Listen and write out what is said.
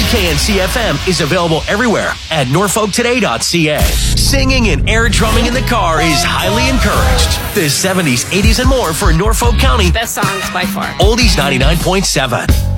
WKNC-FM is available everywhere at norfolktoday.ca. Singing and air drumming in the car is highly encouraged. The 70s, 80s, and more for Norfolk County. Best songs by far. Oldies 99.7.